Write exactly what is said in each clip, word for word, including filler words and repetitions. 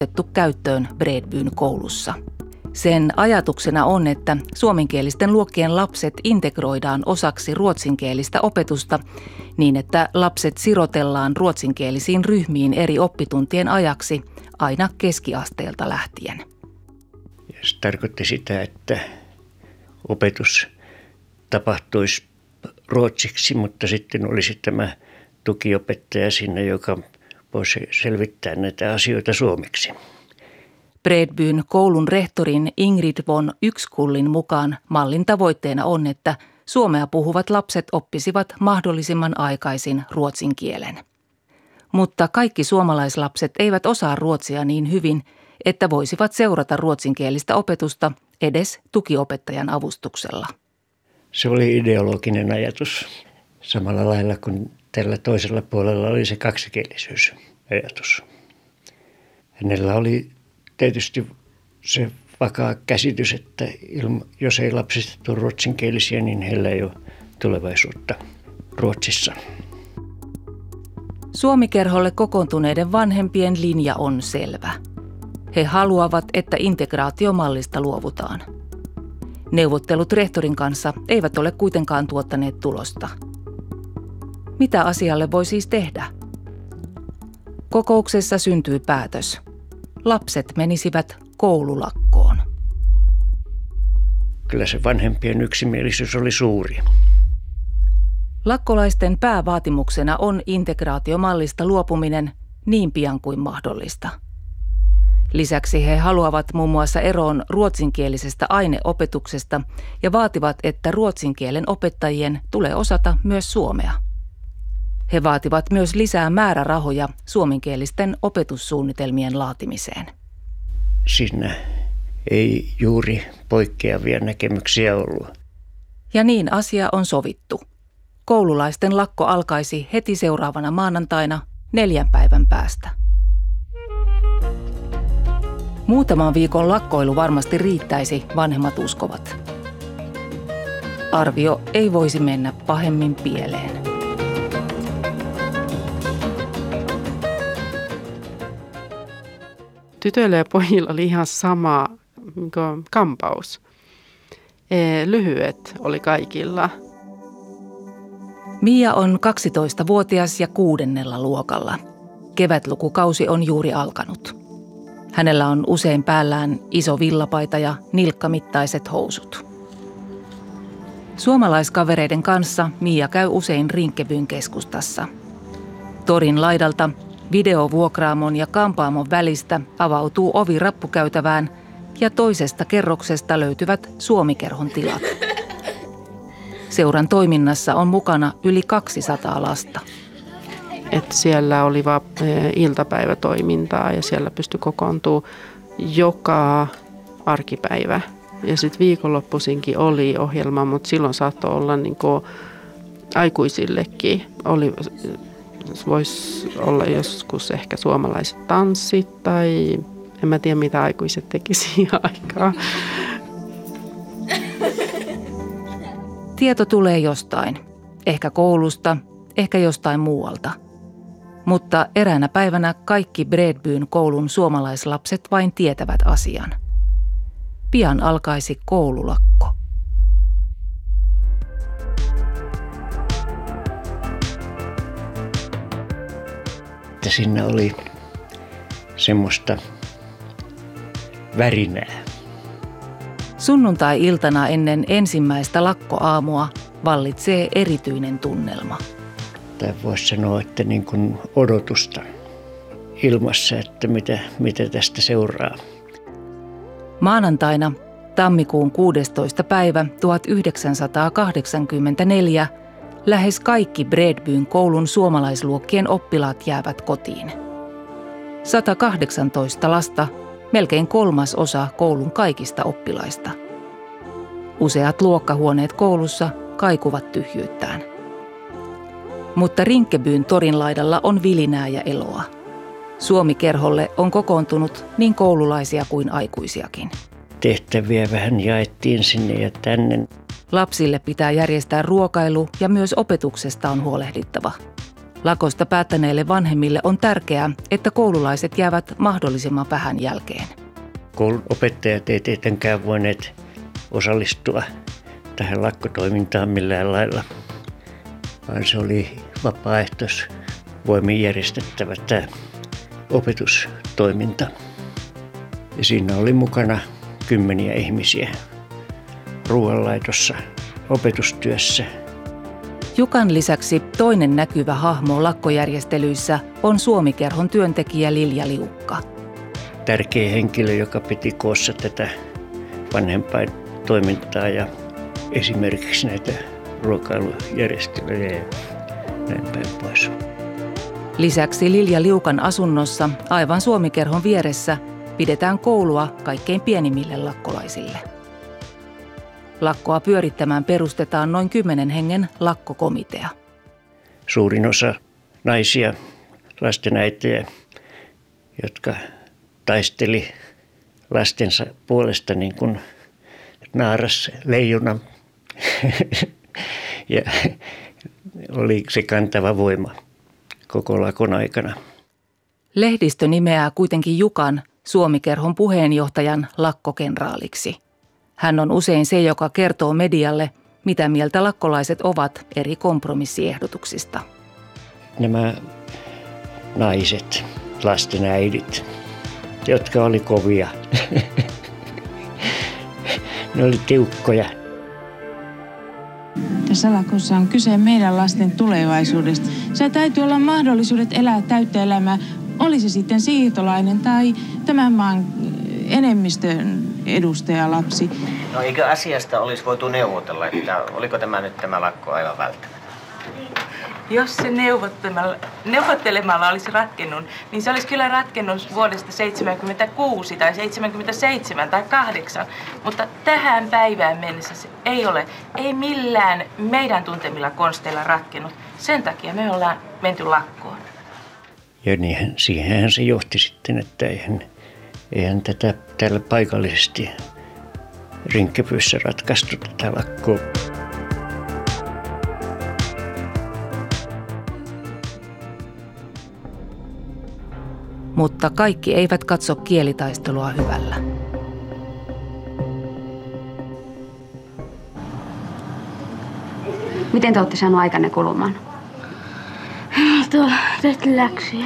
otettu käyttöön Bredbyn koulussa. Sen ajatuksena on, että suomenkielisten luokkien lapset integroidaan osaksi ruotsinkielistä opetusta niin, että lapset sirotellaan ruotsinkielisiin ryhmiin eri oppituntien ajaksi aina keskiasteelta lähtien. Se tarkoitti sitä, että opetus tapahtuisi ruotsiksi, mutta sitten olisi tämä tukiopettaja siinä, joka voisi selvittää näitä asioita suomeksi. Bredbyn koulun rehtorin Ingrid von Ykskullin mukaan mallin tavoitteena on, että suomea puhuvat lapset oppisivat mahdollisimman aikaisin ruotsin kielen. Mutta kaikki suomalaislapset eivät osaa ruotsia niin hyvin, että voisivat seurata ruotsinkielistä opetusta edes tukiopettajan avustuksella. Se oli ideologinen ajatus, samalla lailla kuin tällä toisella puolella oli se kaksikielisyysajatus. Hänellä oli tietysti se vakaa käsitys, että ilma, jos ei lapsista tule ruotsinkielisiä, niin heillä ei ole tulevaisuutta Ruotsissa. Suomikerholle kokoontuneiden vanhempien linja on selvä. He haluavat, että integraatiomallista luovutaan. Neuvottelut rehtorin kanssa eivät ole kuitenkaan tuottaneet tulosta. Mitä asialle voi siis tehdä? Kokouksessa syntyi päätös. Lapset menisivät koululakkoon. Kyllä se vanhempien yksimielisyys oli suuri. Lakkolaisten päävaatimuksena on integraatiomallista luopuminen niin pian kuin mahdollista. Lisäksi he haluavat muun muassa eroon ruotsinkielisestä aineopetuksesta ja vaativat, että ruotsin kielen opettajien tulee osata myös suomea. He vaativat myös lisää määrärahoja suomenkielisten opetussuunnitelmien laatimiseen. Siinä ei juuri poikkeavia näkemyksiä ollut. Ja niin asia on sovittu. Koululaisten lakko alkaisi heti seuraavana maanantaina neljän päivän päästä. Muutaman viikon lakkoilu varmasti riittäisi, vanhemmat uskovat. Arvio ei voisi mennä pahemmin pieleen. Tytöillä ja pojilla oli ihan sama kampaus. Lyhyet oli kaikilla. Mia on kaksitoistavuotias ja kuudennella luokalla. Kevätlukukausi on juuri alkanut. Hänellä on usein päällään iso villapaita ja nilkkamittaiset housut. Suomalaiskavereiden kanssa Mia käy usein Rinkebyn keskustassa. Torin laidalta videovuokraamon ja kampaamon välistä avautuu ovi rappukäytävään ja toisesta kerroksesta löytyvät Suomikerhon tilat. Seuran toiminnassa on mukana yli kaksisataa lasta. Että siellä oli vaan iltapäivätoimintaa ja siellä pystyi kokoontumaan joka arkipäivä. Ja sitten viikonloppuisinkin oli ohjelma, mutta silloin saattoi olla niin kuin aikuisillekin. Oli, voisi olla joskus ehkä suomalaiset tanssit tai en mä tiedä mitä aikuiset teki siihen aikaan. Tieto tulee jostain. Ehkä koulusta, ehkä jostain muualta. Mutta eräänä päivänä kaikki Bredbyn koulun suomalaislapset vain tietävät asian. Pian alkaisi koululakko. Että siinä oli semmoista värinää. Sunnuntai-iltana ennen ensimmäistä lakkoaamua vallitsee erityinen tunnelma. Tai voisi sanoa, että niin kuin odotusta ilmassa, että mitä, mitä tästä seuraa. Maanantaina tammikuun kuudestoista päivä tuhatyhdeksänsataakahdeksankymmentäneljä lähes kaikki Bredbyn koulun suomalaisluokkien oppilaat jäävät kotiin. sata kahdeksantoista lasta, melkein kolmas osa koulun kaikista oppilaista. Useat luokkahuoneet koulussa kaikuvat tyhjyyttään. Mutta Rinkebyn torin laidalla on vilinää ja eloa. Suomikerholle on kokoontunut niin koululaisia kuin aikuisiakin. Tehtäviä vähän jaettiin sinne ja tänne. Lapsille pitää järjestää ruokailu ja myös opetuksesta on huolehdittava. Lakosta päättäneille vanhemmille on tärkeää, että koululaiset jäävät mahdollisimman vähän jälkeen. Koulun opettajat ei tietenkään voineet osallistua tähän lakkotoimintaan millään lailla, vaan se oli vapaaehtoisvoimin järjestettävä tämä opetustoiminta. Ja siinä oli mukana kymmeniä ihmisiä ruoanlaitossa, opetustyössä. Jukan lisäksi toinen näkyvä hahmo lakkojärjestelyissä on Suomikerhon työntekijä Lilja Liukka. Tärkeä henkilö, joka piti koossa tätä vanhempain toimintaa ja esimerkiksi näitä ruokailujärjestelyjä ja näin päin pois. Lisäksi Lilja Liukan asunnossa aivan Suomikerhon vieressä pidetään koulua kaikkein pienimmille lakkolaisille. Lakkoa pyörittämään perustetaan noin kymmenen hengen lakkokomitea. Suurin osa naisia, lastenäitejä, jotka taisteli lastensa puolesta niin kuin naaras leijona ja oli se kantava voima koko lakon aikana. Lehdistö nimeää kuitenkin Jukan Suomikerhon puheenjohtajan lakkokenraaliksi. Hän on usein se, joka kertoo medialle, mitä mieltä lakkolaiset ovat eri kompromissiehdotuksista. Nämä naiset, lastenäidit, jotka oli kovia, ne oli tiukkoja. Tässä lakossa on kyse meidän lasten tulevaisuudesta. Se täytyy olla mahdollisuudet elää täyttä elämää, oli se sitten siirtolainen tai tämän maan enemmistön edustajalapsi. No eikö asiasta olisi voitu neuvotella, että oliko tämä nyt tämä lakko aivan välttämättä? Jos se neuvottelemalla, neuvottelemalla olisi ratkennut, niin se olisi kyllä ratkennut vuodesta seitsemänkymmentäkuusi tai seitsemänkymmentäseitsemän tai kahdeksan. Mutta tähän päivään mennessä se ei ole, ei millään meidän tuntemilla konsteilla ratkennut. Sen takia me ollaan menty lakkoon. Ja niin, siihenhän se johti sitten, että eihän, eihän tätä täällä paikallisesti Rinkkepyyssä ratkaistu tätä lakkoa. Mutta kaikki eivät katso kielitaistelua hyvällä. Miten te olette saanut aikanne kulumaan? Tuolla tehty läksyjä.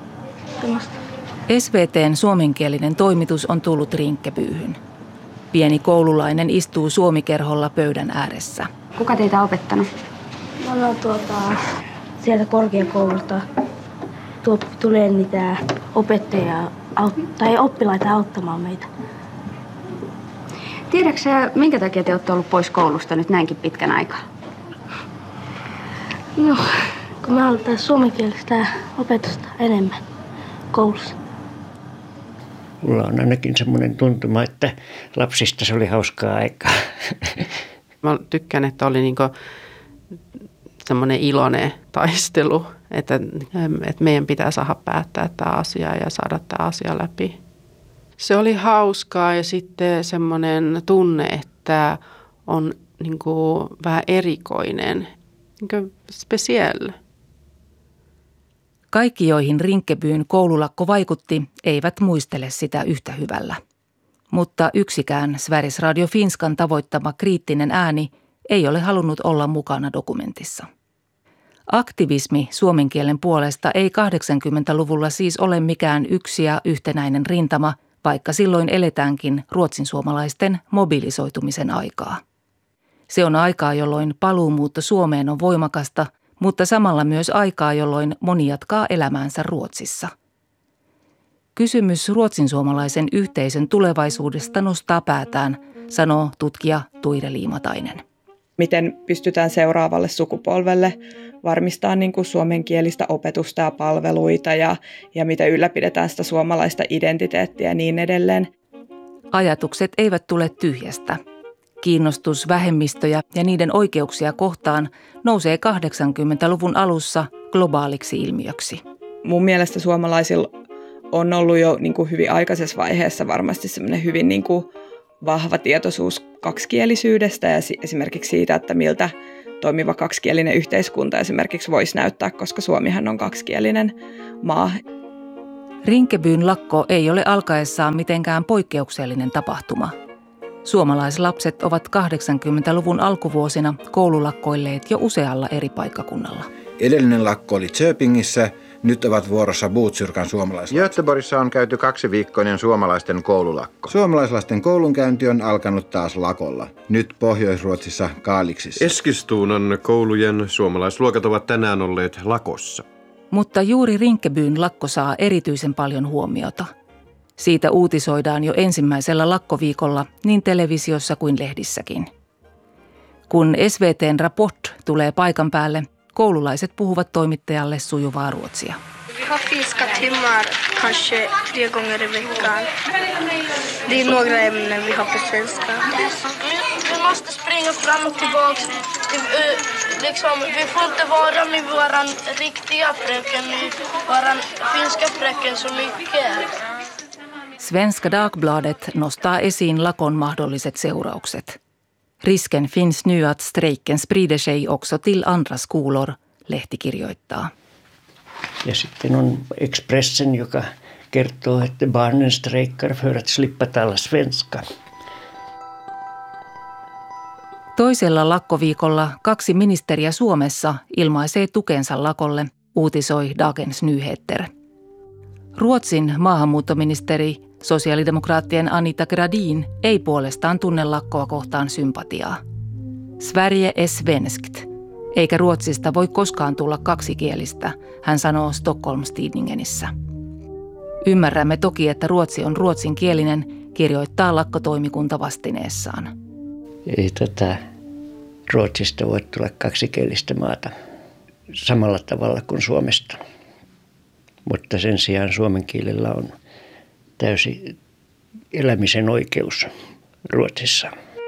S V T:n suomenkielinen toimitus on tullut Rinkkepyyhyn. Pieni koululainen istuu Suomikerholla pöydän ääressä. Kuka teitä on opettanut? Me ollaan tuota, sieltä korkeakoululta. Tuolta tulee niitä opettajia tai oppilaita auttamaan meitä. Tiedätkö sä, minkä takia te olette ollut pois koulusta nyt näinkin pitkän aikaa? No, kun me halutaan suomenkielistä opetusta enemmän koulussa. Mulla on ainakin semmoinen tuntuma, että lapsista se oli hauskaa aikaa. Mä tykkään, että oli niinku semmoinen iloinen taistelu, että, että meidän pitää saada päättää tämä asia ja saada tämä asia läpi. Se oli hauskaa ja sitten semmoinen tunne, että on niinku vähän erikoinen, niinku special. Kaikki, joihin Rinkkepyyn koululakko vaikutti, eivät muistele sitä yhtä hyvällä. Mutta yksikään Sveriges Radio Finskan tavoittama kriittinen ääni ei ole halunnut olla mukana dokumentissa. Aktivismi suomen kielen puolesta ei kahdeksankymmentäluvulla siis ole mikään yksi ja yhtenäinen rintama, vaikka silloin eletäänkin ruotsinsuomalaisten mobilisoitumisen aikaa. Se on aikaa, jolloin paluumuutto Suomeen on voimakasta, mutta samalla myös aikaa, jolloin moni jatkaa elämäänsä Ruotsissa. Kysymys ruotsinsuomalaisen yhteisön tulevaisuudesta nostaa päätään, sanoo tutkija Tuire Liimatainen. Miten pystytään seuraavalle sukupolvelle varmistamaan niin kuin suomenkielistä opetusta ja palveluita ja, ja miten ylläpidetään sitä suomalaista identiteettiä ja niin edelleen. Ajatukset eivät tule tyhjästä. Kiinnostus vähemmistöjä ja niiden oikeuksia kohtaan nousee kahdeksankymmentäluvun alussa globaaliksi ilmiöksi. Mun mielestä suomalaisilla on ollut jo niin kuin hyvin aikaisessa vaiheessa varmasti semmoinen hyvin niin kuin vahva tietoisuus kaksikielisyydestä ja esimerkiksi siitä, että miltä toimiva kaksikielinen yhteiskunta esimerkiksi voisi näyttää, koska Suomihan on kaksikielinen maa. Rinkebyn lakko ei ole alkaessaan mitenkään poikkeuksellinen tapahtuma. Suomalaislapset ovat kahdeksankymmentäluvun alkuvuosina koululakkoilleet jo usealla eri paikkakunnalla. Edellinen lakko oli Köpingissä, nyt ovat vuorossa Botkyrkan suomalaislapset. Göteborgissa on käyty kaksiviikkoinen suomalaisten koululakko. Suomalaislasten koulunkäynti on alkanut taas lakolla, nyt Pohjois-Ruotsissa Kaaliksissa. Eskilstunan koulujen suomalaisluokat ovat tänään olleet lakossa. Mutta juuri Rinkebyn lakko saa erityisen paljon huomiota. Siitä uutisoidaan jo ensimmäisellä lakkoviikolla niin televisiossa kuin lehdissäkin. Kun S V T:n Rapport tulee paikan päälle, koululaiset puhuvat toimittajalle sujuvaa ruotsia. Vi har finska timmar kanske tre gånger i veckan. Det är några ämnen vi har på svenska. Vi måste springa fram och tillbaka. Liksom, vi får inte vara med våran riktiga fröken, med våran finska fröken så mycket. Svenska Dagbladet nostaa esiin lakon mahdolliset seuraukset. Risken finns nu att strejken sprider sig också till andra skolor, lehti kirjoittaa. Ja sitten on Expressen, joka kertoo, että barnen strejkar för att slippa tala svenska. Toisella lakkoviikolla kaksi ministeriä Suomessa ilmaisee tukensa lakolle, uutisoi Dagens Nyheter. Ruotsin maahanmuuttoministeri, sosiaalidemokraattien Anita Gradin, ei puolestaan tunne lakkoa kohtaan sympatiaa. Sverige är svenskt, eikä Ruotsista voi koskaan tulla kaksikielistä, hän sanoo Stockholms-Tidningenissä. Ymmärrämme toki, että Ruotsi on ruotsinkielinen, kirjoittaa lakkotoimikunta vastineessaan. Ei tätä Ruotsista voi tulla kaksikielistä maata samalla tavalla kuin Suomesta. Mutta sen sijaan suomen kielellä on täysi elämisen oikeus Ruotsissa.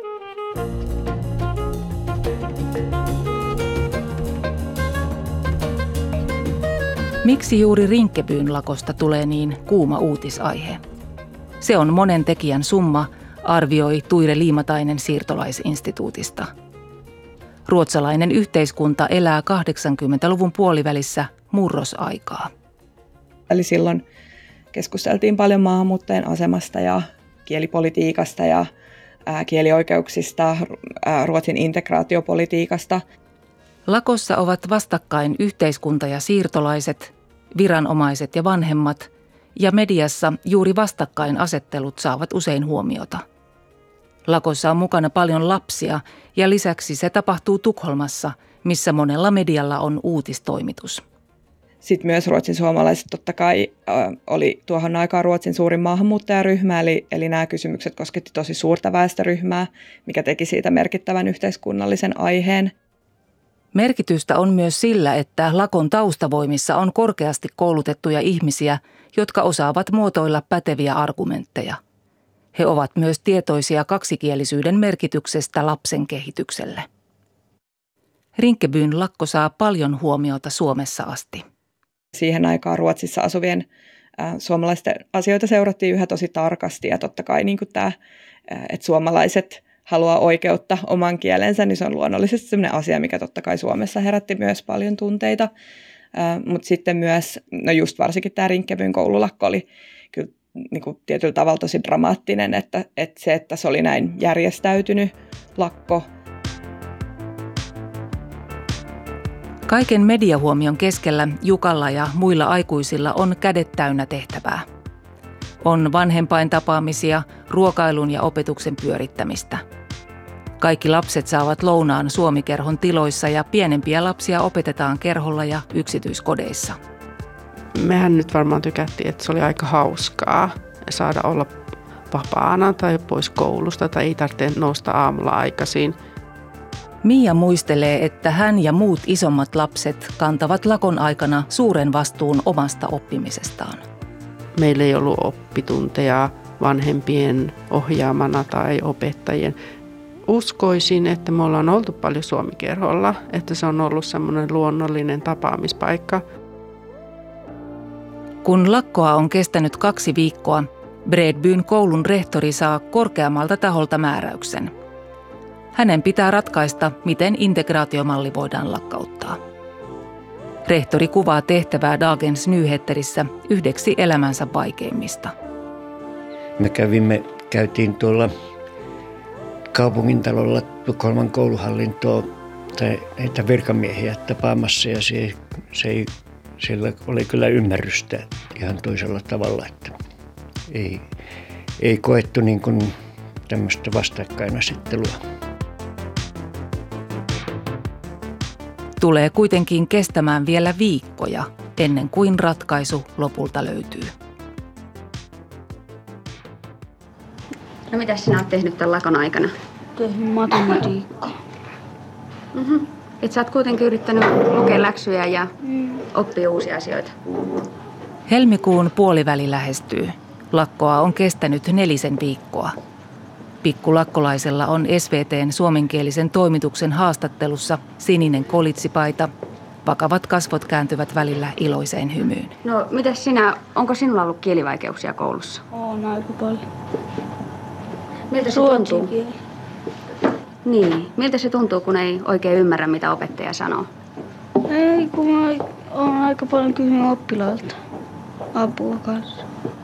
Miksi juuri Rinkebyn lakosta tulee niin kuuma uutisaihe? Se on monen tekijän summa, arvioi Tuire Liimatainen siirtolaisinstituutista. Ruotsalainen yhteiskunta elää kahdeksankymmentäluvun puolivälissä murrosaikaa. Eli silloin keskusteltiin paljon maahanmuuttajien asemasta ja kielipolitiikasta ja ää, kielioikeuksista, ää, Ruotsin integraatiopolitiikasta. Lakossa ovat vastakkain yhteiskunta ja siirtolaiset, viranomaiset ja vanhemmat, ja mediassa juuri vastakkainasettelut saavat usein huomiota. Lakossa on mukana paljon lapsia ja lisäksi se tapahtuu Tukholmassa, missä monella medialla on uutistoimitus. Sitten myös ruotsin suomalaiset totta kai äh, oli tuohon aikaan Ruotsin suurin maahanmuuttajaryhmä, eli, eli nämä kysymykset kosketti tosi suurta väestöryhmää, mikä teki siitä merkittävän yhteiskunnallisen aiheen. Merkitystä on myös sillä, että lakon taustavoimissa on korkeasti koulutettuja ihmisiä, jotka osaavat muotoilla päteviä argumentteja. He ovat myös tietoisia kaksikielisyyden merkityksestä lapsen kehitykselle. Rinkebyn lakko saa paljon huomiota Suomessa asti. Siihen aikaan Ruotsissa asuvien äh, suomalaisten asioita seurattiin yhä tosi tarkasti ja totta kai niin kuin tämä, äh, että suomalaiset haluaa oikeutta oman kielensä, niin se on luonnollisesti sellainen asia, mikä totta kai Suomessa herätti myös paljon tunteita. Äh, mutta sitten myös, no just varsinkin tämä Rinkebyn koululakko oli kyllä niin kuin tietyllä tavalla tosi dramaattinen, että, että se, että se oli näin järjestäytynyt lakko. Kaiken mediahuomion keskellä Jukalla ja muilla aikuisilla on kädet täynnä tehtävää. On vanhempain tapaamisia, ruokailun ja opetuksen pyörittämistä. Kaikki lapset saavat lounaan Suomi-kerhon tiloissa ja pienempiä lapsia opetetaan kerholla ja yksityiskodeissa. Mehän nyt varmaan tykättiin, että se oli aika hauskaa saada olla vapaana tai pois koulusta tai ei tarvitse nousta aamulla aikaisin. Mia muistelee, että hän ja muut isommat lapset kantavat lakon aikana suuren vastuun omasta oppimisestaan. Meillä ei ollut oppitunteja vanhempien ohjaamana tai opettajien. Uskoisin, että me ollaan oltu paljon Suomi-kerholla, että se on ollut semmoinen luonnollinen tapaamispaikka. Kun lakkoa on kestänyt kaksi viikkoa, Bredbyn koulun rehtori saa korkeammalta taholta määräyksen. Hänen pitää ratkaista, miten integraatiomalli voidaan lakkauttaa. Rehtori kuvaa tehtävää Dagens Nyheterissä yhdeksi elämänsä vaikeimmista. Me kävimme, käytiin tuolla kaupungintalolla Tukholman kouluhallintoa tai näitä virkamiehiä tapaamassa ja se, se ei, siellä oli kyllä ymmärrystä ihan toisella tavalla, että ei, ei koettu niin kuin tämmöistä vastakkainasettelua. Tulee kuitenkin kestämään vielä viikkoja ennen kuin ratkaisu lopulta löytyy. No mitä sinä olet tehnyt tämän lakon aikana? Tehnyt matematiikkaa. Mm-hmm. Et sä oot kuitenkin yrittänyt lukea läksyjä ja mm. oppia uusia asioita. Helmikuun puoliväli lähestyy. Lakkoa on kestänyt nelisen viikkoa. Pikkulakkolaisella on S V T:n suomenkielisen toimituksen haastattelussa sininen kolitsipaita. Vakavat kasvot kääntyvät välillä iloiseen hymyyn. No, mitäs sinä, onko sinulla ollut kielivaikeuksia koulussa? On aika paljon. Miltä se tuntuu? Kieli. Niin, miltä se tuntuu, kun ei oikein ymmärrä, mitä opettaja sanoo? Ei, kun mä oon aika paljon kysynyt oppilailta apua kanssa.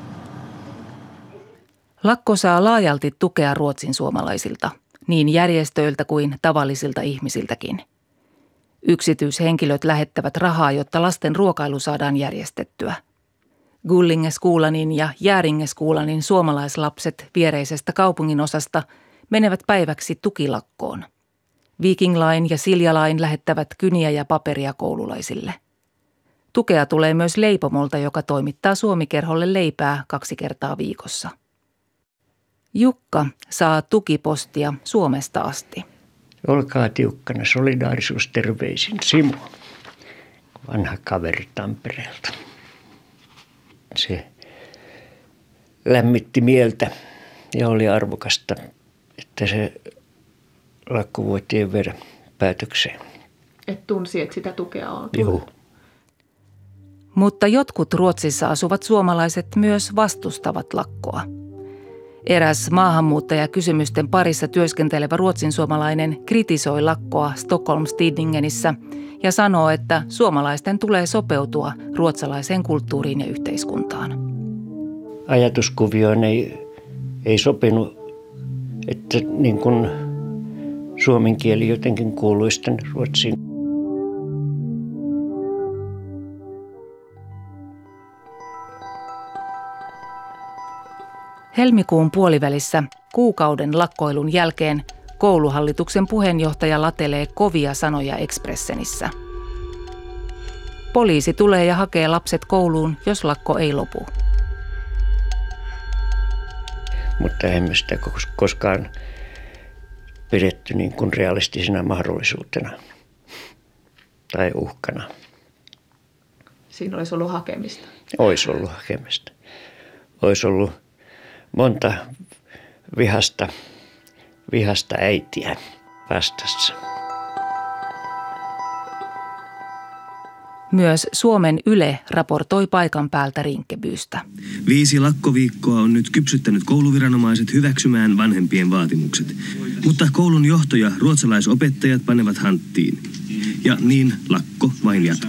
Lakko saa laajalti tukea ruotsin suomalaisilta, niin järjestöiltä kuin tavallisilta ihmisiltäkin. Yksityishenkilöt lähettävät rahaa, jotta lasten ruokailu saadaan järjestettyä. Gullingeskuulanin ja Järingeskuulanin suomalaislapset viereisestä kaupunginosasta menevät päiväksi tukilakkoon. Viking Line ja Silja Line lähettävät kyniä ja paperia koululaisille. Tukea tulee myös leipomolta, joka toimittaa Suomikerholle leipää kaksi kertaa viikossa. Jukka saa tukipostia Suomesta asti. Olkaa tiukkana, solidaarisuus terveisin, Simo, vanha kaveri Tampereelta. Se lämmitti mieltä ja oli arvokasta, että se lakko voitiin viedä päätökseen. Et tunsi, että sitä tukea on tullut. Joo. Mutta jotkut Ruotsissa asuvat suomalaiset myös vastustavat lakkoa. Eräs maahanmuuttajakysymysten parissa työskentelevä ruotsinsuomalainen kritisoi lakkoa Stockholms-Tidningenissä ja sanoo, että suomalaisten tulee sopeutua ruotsalaiseen kulttuuriin ja yhteiskuntaan. Ajatuskuvioon ei, ei sopinut, että niin kuin suomen kieli jotenkin kuuluisi tämän ruotsiin. Helmikuun puolivälissä kuukauden lakkoilun jälkeen kouluhallituksen puheenjohtaja latelee kovia sanoja Expressenissä. Poliisi tulee ja hakee lapset kouluun, jos lakko ei lopu. Mutta emme sitä koskaan pidetty niin kuin realistisena mahdollisuutena tai uhkana. Siinä olisi ollut hakemista. Olisi ollut hakemista. Olisi ollut monta vihasta, vihasta äitiä vastassa. Myös Suomen Yle raportoi paikan päältä Rinkebystä. Viisi lakkoviikkoa on nyt kypsyttänyt kouluviranomaiset hyväksymään vanhempien vaatimukset. Mutta koulun johto ja ruotsalaisopettajat panevat hanttiin. Ja niin lakko vain jatkuu.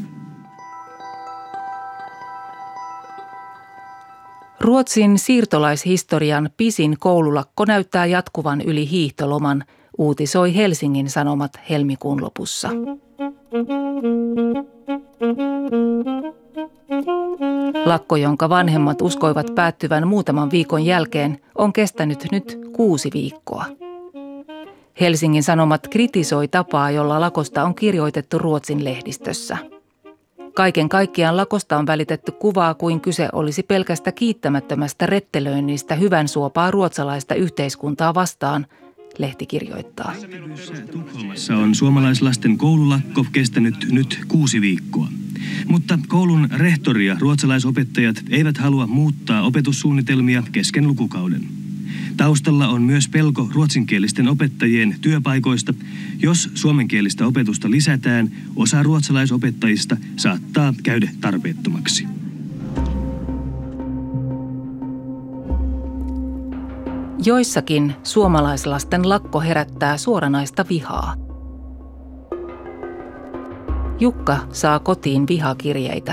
Ruotsin siirtolaishistorian pisin koululakko näyttää jatkuvan yli hiihtoloman, uutisoi Helsingin Sanomat helmikuun lopussa. Lakko, jonka vanhemmat uskoivat päättyvän muutaman viikon jälkeen, on kestänyt nyt kuusi viikkoa. Helsingin Sanomat kritisoi tapaa, jolla lakosta on kirjoitettu Ruotsin lehdistössä. Kaiken kaikkiaan lakosta on välitetty kuvaa, kuin kyse olisi pelkästä kiittämättömästä rettelöinnistä hyvän suopaa ruotsalaista yhteiskuntaa vastaan, lehti kirjoittaa. Tukholmassa on suomalaislasten koululakko kestänyt nyt kuusi viikkoa. Mutta koulun rehtori ja ruotsalaisopettajat eivät halua muuttaa opetussuunnitelmia kesken lukukauden. Taustalla on myös pelko ruotsinkielisten opettajien työpaikoista. Jos suomenkielistä opetusta lisätään, osa ruotsalaisopettajista saattaa käydä tarpeettomaksi. Joissakin suomalaislasten lakko herättää suoranaista vihaa. Jukka saa kotiin vihakirjeitä.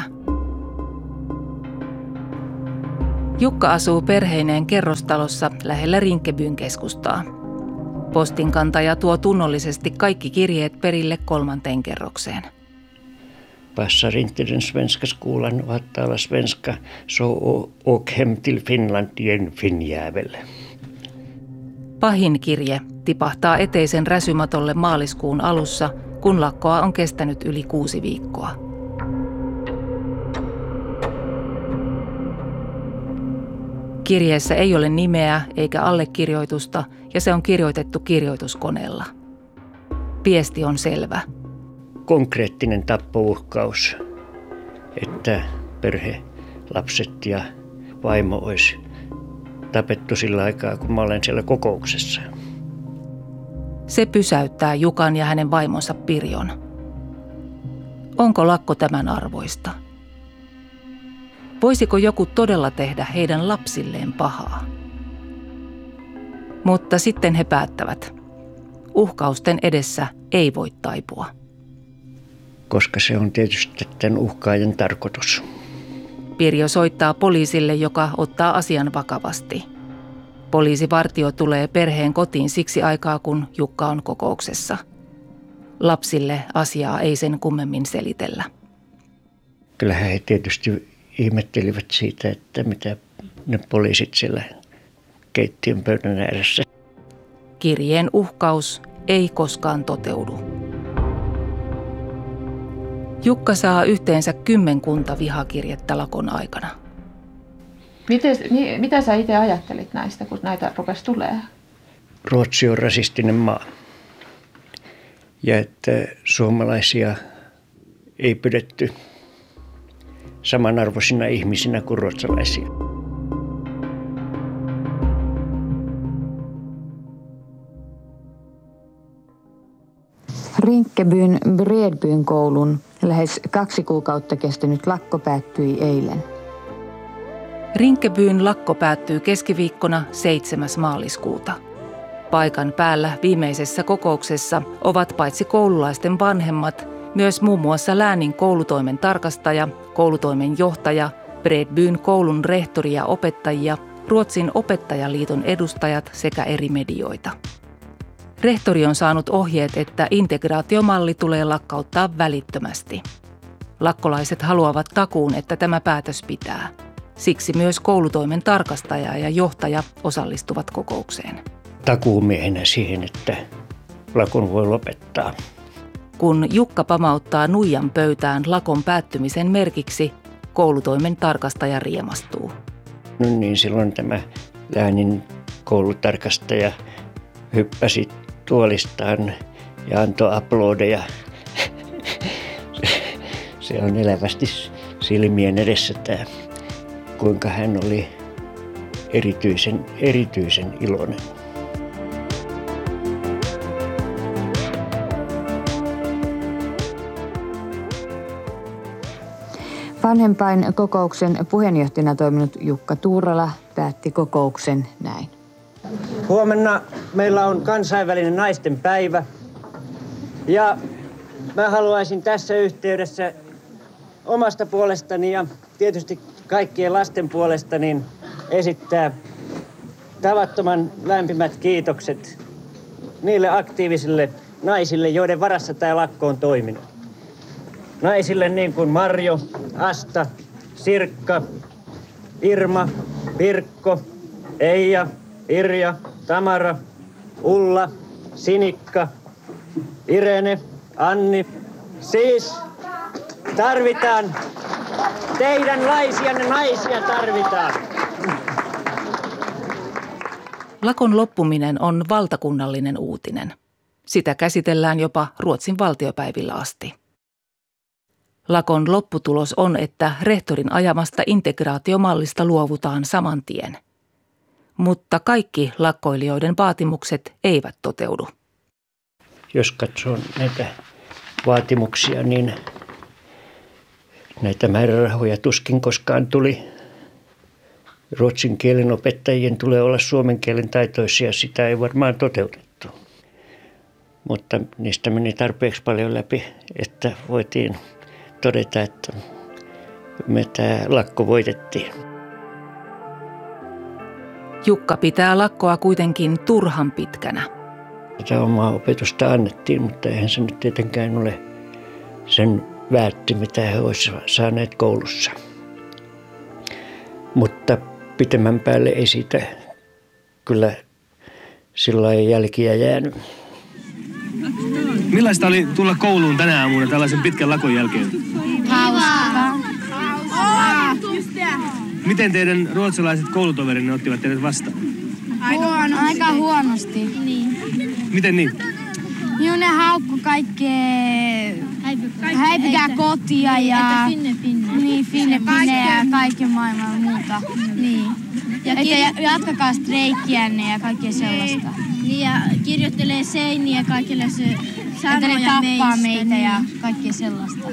Jukka asuu perheineen kerrostalossa lähellä Rinkebyn keskustaa. Postinkantaja tuo tunnollisesti kaikki kirjeet perille kolmanteen kerrokseen. Passar inte den svenska skolan och att tala svenska, så åk hem till Finland igen, finnjävel. Pahin kirje tipahtaa eteisen räsymatolle maaliskuun alussa, kun lakkoa on kestänyt yli kuusi viikkoa. Kirjeessä ei ole nimeä eikä allekirjoitusta ja se on kirjoitettu kirjoituskoneella. Viesti on selvä. Konkreettinen tappouhkaus, että perhe, lapset ja vaimo olisi tapettu sillä aikaa, kun mä olen siellä kokouksessa. Se pysäyttää Jukan ja hänen vaimonsa Pirjon. Onko lakko tämän arvoista? Voisiko joku todella tehdä heidän lapsilleen pahaa? Mutta sitten he päättävät. Uhkausten edessä ei voi taipua. Koska se on tietysti tämän uhkaajan tarkoitus. Pirjo soittaa poliisille, joka ottaa asian vakavasti. Poliisivartio tulee perheen kotiin siksi aikaa, kun Jukka on kokouksessa. Lapsille asiaa ei sen kummemmin selitellä. Kyllähän he tietysti ihmettelivät siitä, että mitä ne poliisit siellä keittiön pöydän ääressä. Kirjeen uhkaus ei koskaan toteudu. Jukka saa yhteensä kymmenkunta vihakirjettä lakon aikana. Miten, mitä sä itse ajattelit näistä, kun näitä rupesi tulee? Ruotsi on rasistinen maa. Ja että suomalaisia ei pidetty samanarvoisina ihmisinä kuin ruotsalaisia. Rinkebyn Bredbyn koulun lähes kaksi kuukautta kestänyt lakko päättyi eilen. Rinkebyn lakko päättyy keskiviikkona seitsemäs maaliskuuta. Paikan päällä viimeisessä kokouksessa ovat paitsi koululaisten vanhemmat, myös muun muassa läänin koulutoimen tarkastaja, koulutoimen johtaja, Bredbyn koulun rehtori ja opettajia, Ruotsin opettajaliiton edustajat sekä eri medioita. Rehtori on saanut ohjeet, että integraatiomalli tulee lakkauttaa välittömästi. Lakkolaiset haluavat takuun, että tämä päätös pitää. Siksi myös koulutoimen tarkastaja ja johtaja osallistuvat kokoukseen. Takuumiehenä siihen, että lakon voi lopettaa. Kun Jukka pamauttaa nuijan pöytään lakon päättymisen merkiksi, koulutoimen tarkastaja riemastuu. No niin, silloin tämä läänin koulutarkastaja hyppäsi tuolistaan ja antoi aplodeja. Se on elävästi silmien edessä tämä, kuinka hän oli erityisen, erityisen iloinen. Vanhempain kokouksen puheenjohtajana toiminut Jukka Tuurala päätti kokouksen näin. Huomenna meillä on kansainvälinen naisten päivä ja mä haluaisin tässä yhteydessä omasta puolestani ja tietysti kaikkien lasten puolesta niin esittää tavattoman lämpimät kiitokset niille aktiivisille naisille, joiden varassa tämä lakko on toiminut. Naisille niin kuin Marjo, Asta, Sirkka, Irma, Pirkko, Eija, Irja, Tamara, Ulla, Sinikka, Irene, Anni. Siis tarvitaan teidänlaisianne naisia tarvitaan. Lakon loppuminen on valtakunnallinen uutinen. Sitä käsitellään jopa Ruotsin valtiopäivillä asti. Lakon lopputulos on, että rehtorin ajamasta integraatiomallista luovutaan saman tien. Mutta kaikki lakkoilijoiden vaatimukset eivät toteudu. Jos katsoo näitä vaatimuksia, niin näitä määrärahoja tuskin koskaan tuli. ruotsin kielen opettajien tulee olla suomen kielen taitoisia, sitä ei varmaan toteutettu. Mutta niistä meni tarpeeksi paljon läpi, että voitiin todeta, että me tämä lakko voitettiin. Jukka pitää lakkoa kuitenkin turhan pitkänä. Tätä omaa opetusta annettiin, mutta eihän se nyt tietenkään ole sen väärti, mitä he olisivat saaneet koulussa. Mutta pitemmän päälle ei siitä kyllä sillä lailla jälkiä jäänyt. Millaista oli tulla kouluun tänä aamuna tällaisen pitkän lakon jälkeen? Hauskaa. Miten teidän ruotsalaiset koulutoverinne ottivat teidät vastaan? Huono, aika huonosti. Niin. Miten niin? Joo, ne haukku kaikkea. Häipikää kotia ja... Että finne finne. Niin, finne finne ja kaiken maailman muuta. Niin. Ja kirjo... Että jatkakaa streikkiänne ja kaikkea sellaista. Niin, ja kirjoittelee seiniä kaikille se sanoja että ne tappaa meistä, meitä niin. ja kaikkea sellaista.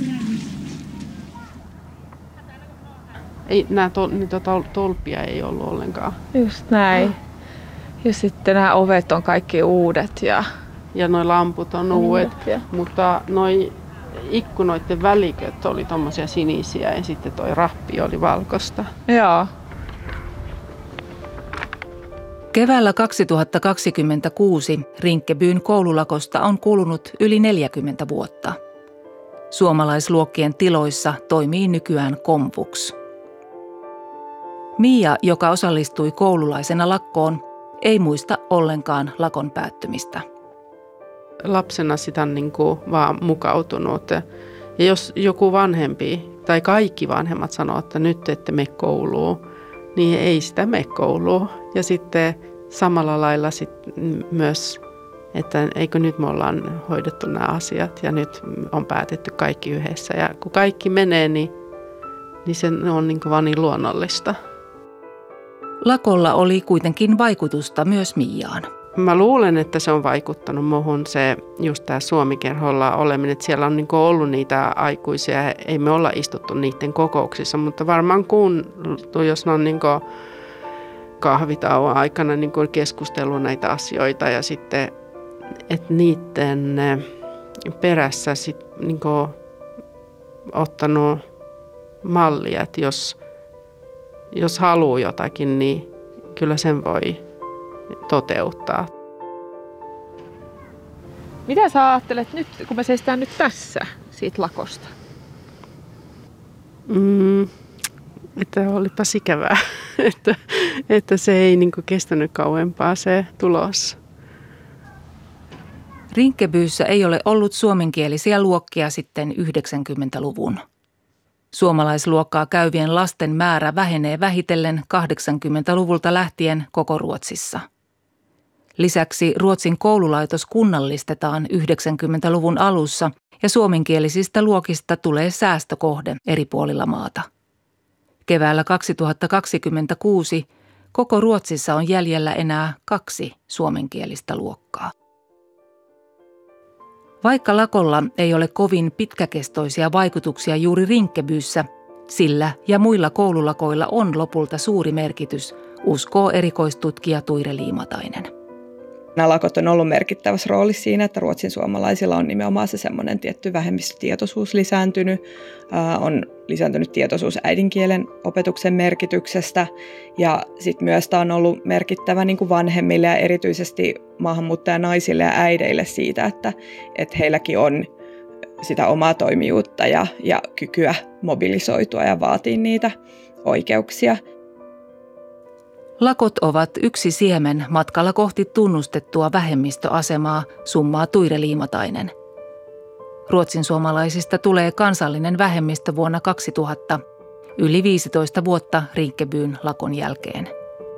Ei, nää tol, niitä tol, tolppia ei ollut ollenkaan. Just näin. Ja sitten nämä ovet on kaikki uudet. Ja, ja noi lamput on uudet. Ja. Mutta noi ikkunoiden väliköt oli tommosia sinisiä ja sitten toi rappi oli valkoista. Joo. Keväällä kaksituhattakaksikymmentäkuusi Rinkebyn koululakosta on kulunut yli neljäkymmentä vuotta. Suomalaisluokkien tiloissa toimii nykyään Komvux. Mia, joka osallistui koululaisena lakkoon, ei muista ollenkaan lakon päättymistä. Lapsena sitä on niin kuin vaan mukautunut. Ja jos joku vanhempi tai kaikki vanhemmat sanoo, että nyt ette mene kouluun, niin ei sitä mene kouluun. Ja sitten samalla lailla sit myös, että eikö nyt me ollaan hoidettu nämä asiat ja nyt on päätetty kaikki yhdessä. Ja kun kaikki menee, niin, niin se on niin kuin vaan niin luonnollista. Lakolla oli kuitenkin vaikutusta myös Miaan. Mä luulen, että se on vaikuttanut muuhun se just tämä Suomi-kerholla oleminen, että siellä on niin kuin ollut niitä aikuisia, ei me olla istuttu niiden kokouksissa, mutta varmaan kuunneltu, jos ne on niin kuin kahvitauon aikana niin kuin keskustellut näitä asioita ja sitten, että niiden perässä sit niin kuin ottanut mallia, että jos, jos haluaa jotakin, niin kyllä sen voi toteuttaa. Mitä sä ajattelet nyt, kun me seistään nyt tässä siitä lakosta? Mm, että olipas ikävää, että, että se ei niin kuin kestänyt kauempaa se tulos. Rinkebyssä ei ole ollut suomenkielisiä luokkia sitten yhdeksänkymmentäluvun. Suomalaisluokkaa käyvien lasten määrä vähenee vähitellen kahdeksankymmentäluvulta lähtien koko Ruotsissa. Lisäksi Ruotsin koululaitos kunnallistetaan yhdeksänkymmentäluvun alussa ja suomenkielisistä luokista tulee säästökohde eri puolilla maata. Keväällä kaksituhattakaksikymmentäkuusi koko Ruotsissa on jäljellä enää kaksi suomenkielistä luokkaa. Vaikka lakolla ei ole kovin pitkäkestoisia vaikutuksia juuri Rinkebyssä, sillä ja muilla koululakoilla on lopulta suuri merkitys, uskoo erikoistutkija Tuire Liimatainen. Nämä lakot on ollut merkittävässä roolissa siinä, että ruotsin suomalaisilla on nimenomaan se semmoinen tietty vähemmistötietoisuus lisääntynyt. Äh, on lisääntynyt tietoisuus äidinkielen opetuksen merkityksestä ja sitten myös tämä on ollut merkittävä niin kuin vanhemmille ja erityisesti maahanmuuttajanaisille ja äideille siitä, että, että heilläkin on sitä omaa toimijuutta ja, ja kykyä mobilisoitua ja vaatia niitä oikeuksia. Lakot ovat yksi siemen matkalla kohti tunnustettua vähemmistöasemaa, summaa Tuire Liimatainen. Ruotsin suomalaisista tulee kansallinen vähemmistö vuonna kaksituhatta, yli viisitoista vuotta Rinkebyn lakon jälkeen.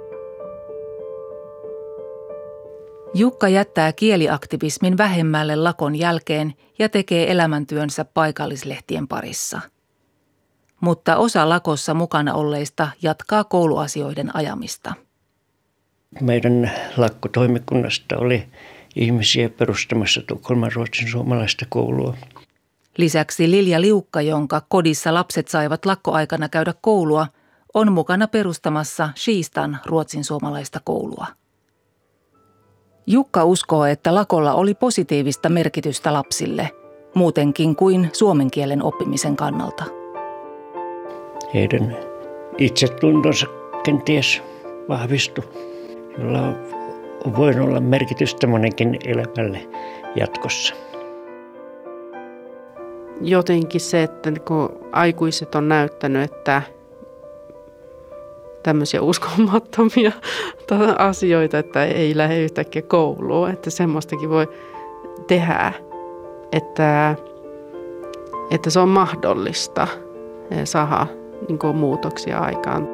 Jukka jättää kieliaktivismin vähemmälle lakon jälkeen ja tekee elämäntyönsä paikallislehtien parissa. Mutta osa lakossa mukana olleista jatkaa kouluasioiden ajamista. Meidän lakkotoimikunnasta oli ihmisiä perustamassa Tukholman ruotsin suomalaista koulua. Lisäksi Lilja Liukka, jonka kodissa lapset saivat lakkoaikana käydä koulua, on mukana perustamassa Skistan ruotsin suomalaista koulua. Jukka uskoo, että lakolla oli positiivista merkitystä lapsille, muutenkin kuin suomen kielen oppimisen kannalta. Heidän itsetuntonsa kenties vahvistui, jolla on voinut olla merkitystä monenkin elämälle jatkossa. Jotenkin se, että kun aikuiset on näyttänyt, että tämmöisiä uskomattomia asioita, että ei lähde yhtäkkiä kouluun, että semmoistakin voi tehdä, että, että se on mahdollista saada niin kuin muutoksia aikaan.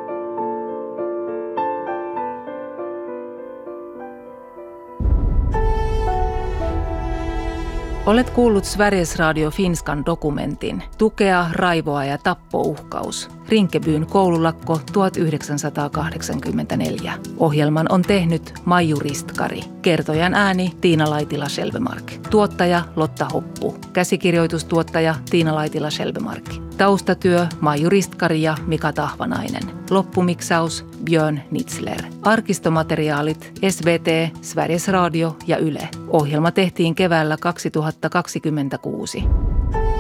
Olet kuullut Sveriges Radio Finskan dokumentin Tukea, raivoa ja tappouhkaus. Rinkebyn koululakko tuhatyhdeksänsataakahdeksankymmentäneljä. Ohjelman on tehnyt Maiju Ristkari. Kertojan ääni Tiina Laitila-Selvemark. Tuottaja Lotta Hoppu. Käsikirjoitustuottaja Tiina Laitila-Selvemark. Taustatyö Maiju Ristkari ja Mika Tahvanainen. Loppumiksaus Björn Nitzler. Arkistomateriaalit S V T, Sveriges Radio ja Yle. Ohjelma tehtiin keväällä kaksituhattakaksikymmentäkuusi.